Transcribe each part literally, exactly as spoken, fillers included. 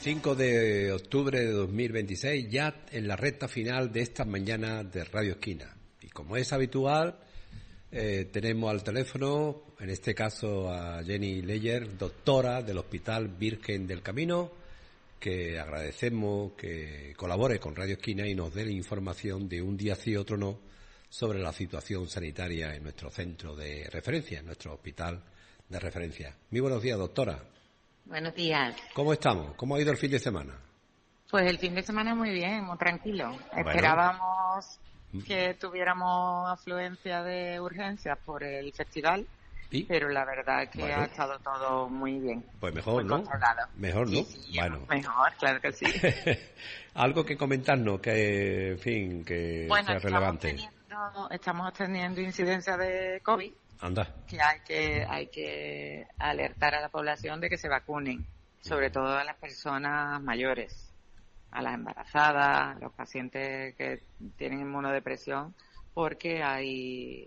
cinco de octubre de dos mil veintiséis, ya en la recta final de esta mañana de Radio Esquina. Y como es habitual, eh, tenemos al teléfono, en este caso a Jenny Leyer, doctora del Hospital Virgen del Camino, que agradecemos que colabore con Radio Esquina y nos dé la información de un día sí, otro no, sobre la situación sanitaria en nuestro centro de referencia, en nuestro hospital de referencia. Muy buenos días, doctora. Buenos días. ¿Cómo estamos? ¿Cómo ha ido el fin de semana? Pues el fin de semana muy bien, muy tranquilo. Bueno. Esperábamos que tuviéramos afluencia de urgencias por el festival, ¿y? Pero la verdad es que bueno. ha estado todo muy bien. Pues mejor, ¿no? Controlado. Mejor, ¿no? Sí, sí, bueno. Mejor, claro que sí. Algo que comentarnos que, en fin, que bueno, sea relevante. Estamos teniendo, estamos teniendo incidencia de COVID. Anda. Que hay que hay que alertar a la población de que se vacunen, sobre todo a las personas mayores, a las embarazadas, a los pacientes que tienen inmunodepresión, porque hay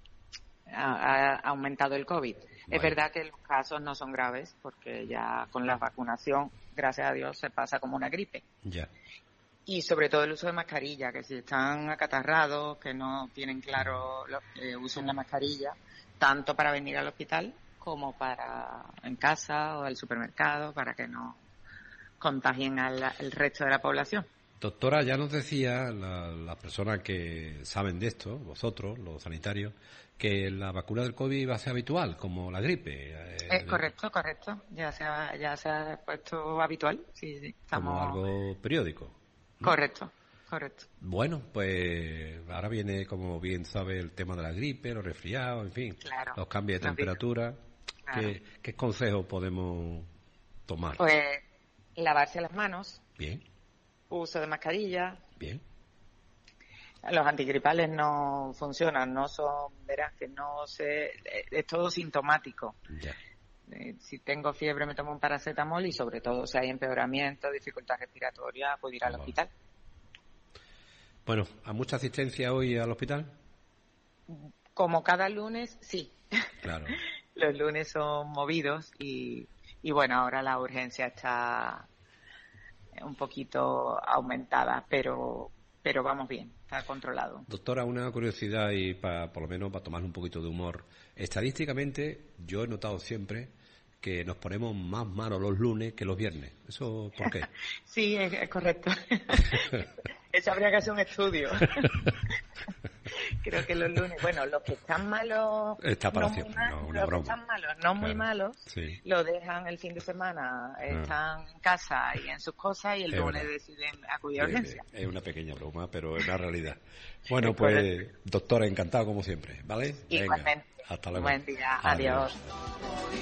ha, ha aumentado el COVID. Vale. Es verdad que los casos no son graves, porque ya con la vacunación, gracias a Dios, se pasa como una gripe. Ya. Y sobre todo el uso de mascarilla, que si están acatarrados, que no tienen claro lo que usen la mascarilla, tanto para venir al hospital como para en casa o al supermercado, para que no contagien al, al resto de la población. Doctora, ya nos decía las la personas que saben de esto, vosotros, los sanitarios, que la vacuna del COVID va a ser habitual, como la gripe. Eh, eh, correcto, correcto. Ya se ha, ya se ha puesto habitual. Sí, sí. Estamos... Como algo periódico, ¿no? Correcto. Correcto. Bueno, pues ahora viene, como bien sabe, el tema de la gripe, los resfriados, en fin, claro, los cambios de temperatura. Claro. ¿Qué, ¿Qué consejos podemos tomar? Pues lavarse las manos. Bien. Uso de mascarilla. Bien. Los antigripales no funcionan, no son, verás que no se, es todo sintomático. Ya. Eh, si tengo fiebre me tomo un paracetamol y sobre todo si hay empeoramiento, dificultad respiratoria, puedo ir al bueno. hospital. Bueno, ¿a mucha asistencia hoy al hospital? Como cada lunes, sí. Claro. Los lunes son movidos y, y bueno, ahora la urgencia está un poquito aumentada, pero pero vamos bien, está controlado. Doctora, una curiosidad y para, por lo menos para tomar un poquito de humor. Estadísticamente, yo he notado siempre que nos ponemos más malos los lunes que los viernes. ¿Eso por qué? Sí, es, es correcto. Eso habría que hacer un estudio. Creo que los lunes, bueno, los que están malos, Está para no siempre, mal, no, una los broma. que están malos, no claro. muy malos, sí. lo dejan el fin de semana, están en casa y en sus cosas y el es lunes verdad. deciden acudir a urgencia. Es una pequeña broma, pero es una realidad. Bueno, pues, doctora, encantado como siempre, ¿vale? Igualmente. Venga, hasta luego. Buen día, adiós. adiós.